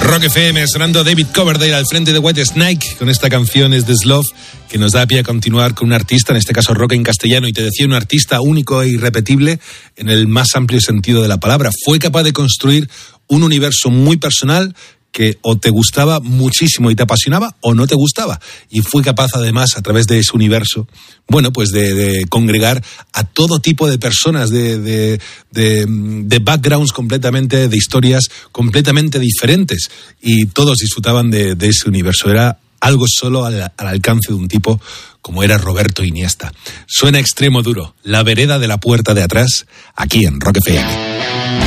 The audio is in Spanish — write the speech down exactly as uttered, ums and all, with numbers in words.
Rock F M, sonando David Coverdale al frente de White Snake con esta canción Es This Love, que nos da pie a continuar con un artista, en este caso rock en castellano, y te decía, un artista único e irrepetible en el más amplio sentido de la palabra. Fue capaz de construir un universo muy personal que o te gustaba muchísimo y te apasionaba o no te gustaba, y fue capaz además a través de ese universo, bueno, pues de, de congregar a todo tipo de personas de, de, de, de backgrounds completamente, de historias completamente diferentes, y todos disfrutaban de, de ese universo. Era algo solo al, al alcance de un tipo como era Roberto Iniesta. Suena Extremo Duro, La vereda de la puerta de atrás, aquí en Rock F M.